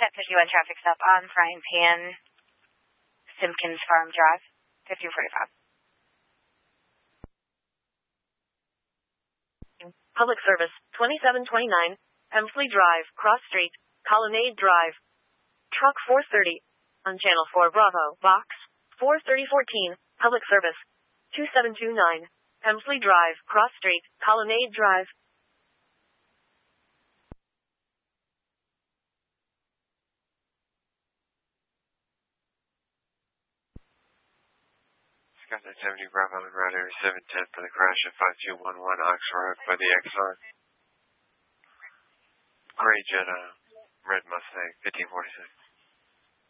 Set 51 traffic stop on Frying Pan, Simpkins Farm Drive, 1545. Public service, 2729, Hemsley Drive, Cross Street, Colonnade Drive. Truck 430, on Channel 4 Bravo, Box 43014, public service, 2729, Hemsley Drive, Cross Street, Colonnade Drive. Wisconsin 70 Bravo and Route Area 710 for the crash at 5211 Ox Road by the Exxon. Gray Jetta, Red Mustang, 1546.